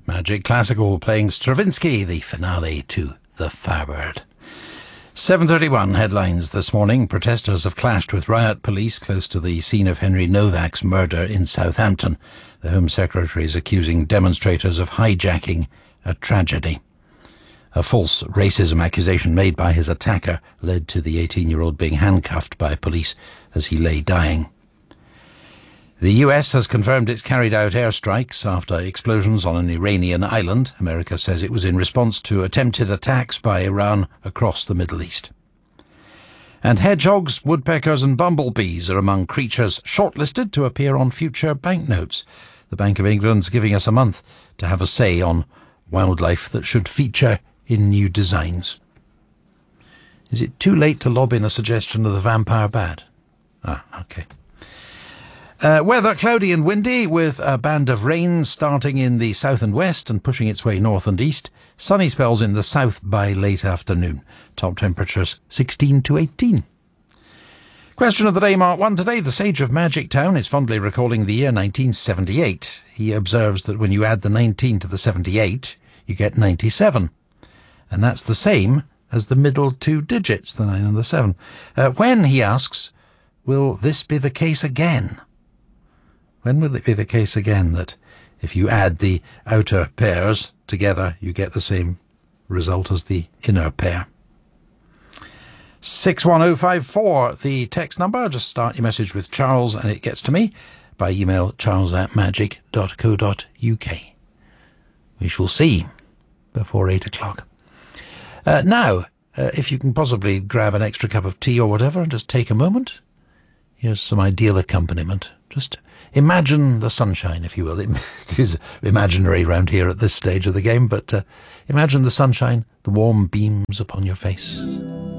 Magic Classical playing Stravinsky, the finale to The Firebird. 7:31 headlines this morning. Protesters have clashed with riot police close to the scene of Henry Novak's murder in Southampton. The Home Secretary is accusing demonstrators of hijacking a tragedy. A false racism accusation made by his attacker led to the 18-year-old being handcuffed by police as he lay dying. The US has confirmed it's carried out airstrikes after explosions on an Iranian island. America says it was in response to attempted attacks by Iran across the Middle East. And hedgehogs, woodpeckers and bumblebees are among creatures shortlisted to appear on future banknotes. The Bank of England's giving us a month to have a say on wildlife that should feature in new designs. Is it too late to lob in a suggestion of the vampire bat? OK. Weather cloudy and windy with a band of rain starting in the south and west and pushing its way north and east. Sunny spells in the south by late afternoon. Top temperatures 16 to 18. Question of the day, Mark 1 today. The sage of Magic Town is fondly recalling the year 1978. He observes that when you add the 19 to the 78, you get 97. And that's the same as the middle two digits, the 9 and the 7. When, he asks, will this be the case again? When will it be the case again that if you add the outer pairs together, you get the same result as the inner pair? 61054, the text number. Just start your message with Charles and it gets to me by email, charles@magic.co.uk. We shall see before 8 o'clock. Now, if you can possibly grab an extra cup of tea or whatever and just take a moment, here's some ideal accompaniment. Just imagine the sunshine, if you will. It is imaginary round here at this stage of the game, but imagine the sunshine, the warm beams upon your face.